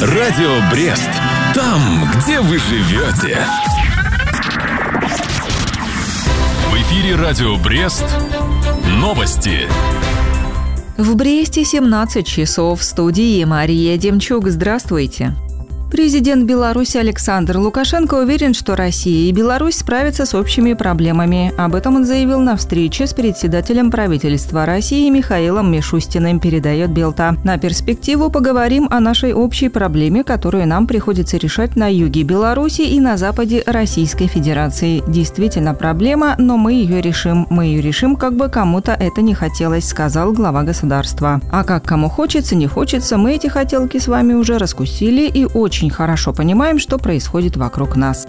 Радио Брест. Там, где вы живете. В эфире Радио Брест. Новости. В Бресте 17 часов. В студии Мария Демчук. Здравствуйте. Президент Беларуси Александр Лукашенко уверен, что Россия и Беларусь справятся с общими проблемами. Об этом он заявил на встрече с председателем правительства России Михаилом Мишустиным, передает Белта. На перспективу поговорим о нашей общей проблеме, которую нам приходится решать на юге Беларуси и на западе Российской Федерации. Действительно проблема, но мы ее решим. Мы ее решим, как бы кому-то это не хотелось, сказал глава государства. А как кому хочется, не хочется, мы эти хотелки с вами уже раскусили и очень хорошо понимаем, что происходит вокруг нас.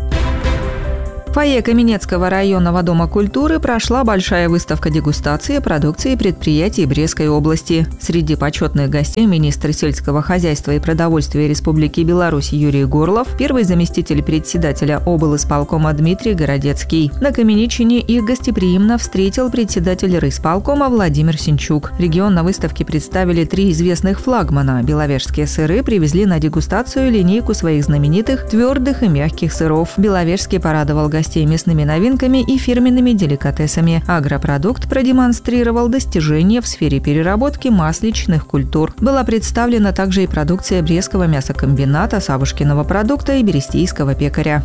В фойе Каменецкого районного дома культуры прошла большая выставка дегустации продукции предприятий Брестской области. Среди почетных гостей министр сельского хозяйства и продовольствия Республики Беларусь Юрий Горлов, первый заместитель председателя облисполкома Дмитрий Городецкий. На Каменичине их гостеприимно встретил председатель райисполкома Владимир Синчук. Регион на выставке представили 3 известных флагмана. Беловежские сыры привезли на дегустацию линейку своих знаменитых твердых и мягких сыров. Беловежский порадовал гостей местными новинками и фирменными деликатесами. Агропродукт продемонстрировал достижения в сфере переработки масличных культур. Была представлена также и продукция Брестского мясокомбината, Савушкиного продукта и Берестейского пекаря.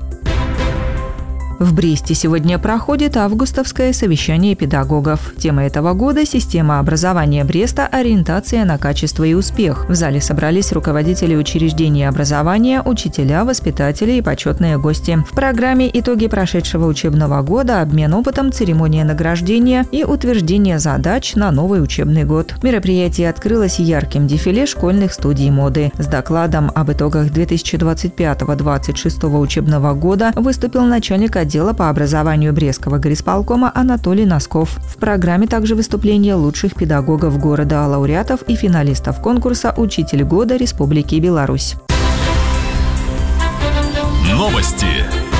В Бресте сегодня проходит августовское совещание педагогов. Тема этого года – система образования Бреста, ориентация на качество и успех. В зале собрались руководители учреждений образования, учителя, воспитатели и почетные гости. В программе итоги прошедшего учебного года, обмен опытом, церемония награждения и утверждение задач на новый учебный год. Мероприятие открылось ярким дефиле школьных студий моды. С докладом об итогах 2025-26 учебного года выступил начальник отдела по образованию Брестского горисполкома Анатолий Носков. В программе также выступления лучших педагогов города, лауреатов и финалистов конкурса «Учитель года Республики Беларусь». Новости.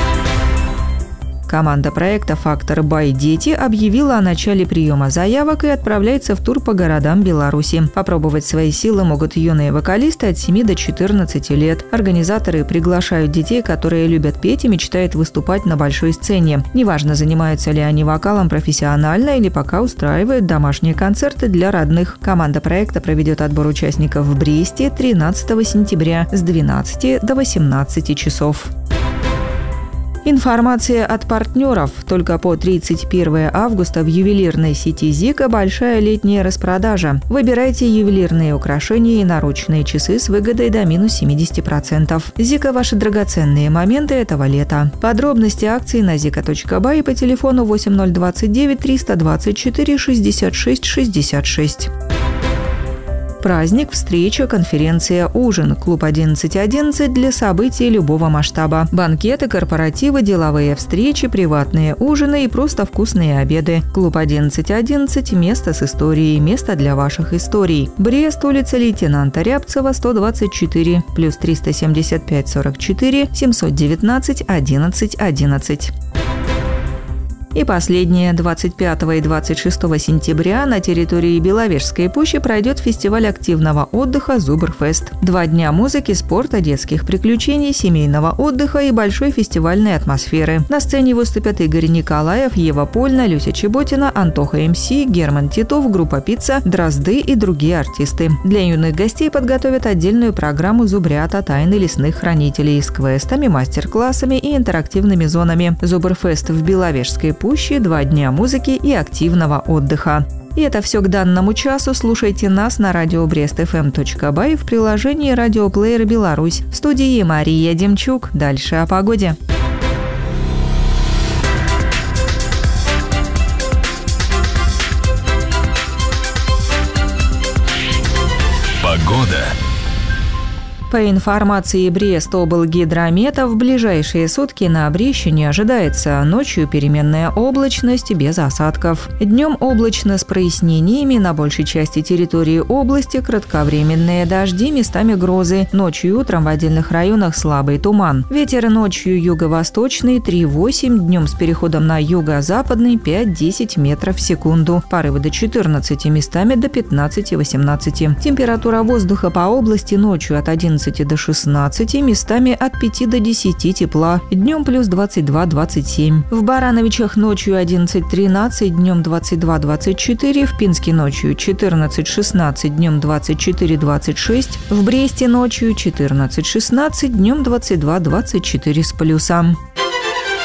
Команда проекта «Фактор Бай Дети» объявила о начале приема заявок и отправляется в тур по городам Беларуси. Попробовать свои силы могут юные вокалисты от 7 до 14 лет. Организаторы приглашают детей, которые любят петь и мечтают выступать на большой сцене. Неважно, занимаются ли они вокалом профессионально или пока устраивают домашние концерты для родных. Команда проекта проведет отбор участников в Бресте 13 сентября с 12 до 18 часов. Информация от партнеров. Только по 31 августа в ювелирной сети «Зика» большая летняя распродажа. Выбирайте ювелирные украшения и наручные часы с выгодой до минус 70%. «Зика» – ваши драгоценные моменты этого лета. Подробности акций на zika.by и по телефону 8029 324 66 66. Праздник, встреча, конференция, ужин. Клуб 11.11 для событий любого масштаба. Банкеты, корпоративы, деловые встречи, приватные ужины и просто вкусные обеды. Клуб 11.11 – место с историей, место для ваших историй. Брест, улица лейтенанта Рябцева, 124, плюс 375 44 719 11 11. И последнее. 25 и 26 сентября на территории Беловежской пущи пройдет фестиваль активного отдыха «Зубрфест». 2 дня музыки, спорта, детских приключений, семейного отдыха и большой фестивальной атмосферы. На сцене выступят Игорь Николаев, Ева Польна, Люся Чеботина, Антоха МС, Герман Титов, группа «Пицца», Дрозды и другие артисты. Для юных гостей подготовят отдельную программу «Зубрята. Тайны лесных хранителей» с квестами, мастер-классами и интерактивными зонами. «Зубрфест» в Беловежской пущи, 2 дня музыки и активного отдыха. И это все к данному часу. Слушайте нас на радио brestfm.by в приложении «Радиоплеер Беларусь». В студии Мария Демчук. Дальше о погоде. Погода. По информации Брестоблгидромета, в ближайшие сутки на Бреще не ожидается. Ночью переменная облачность без осадков. Днем облачно с прояснениями, на большей части территории области кратковременные дожди, местами грозы. Ночью и утром в отдельных районах слабый туман. Ветер ночью юго-восточный 3,8, днем с переходом на юго-западный 5-10 метров в секунду. Порывы до 14, местами до 15-18. Температура воздуха по области ночью от 11 11 до 16, местами от 5 до 10 тепла, днем плюс 22-27. В Барановичах ночью 11-13, днем 22-24, в Пинске ночью 14-16, днем 24-26, в Бресте ночью 14-16, днем 22-24 с плюсом.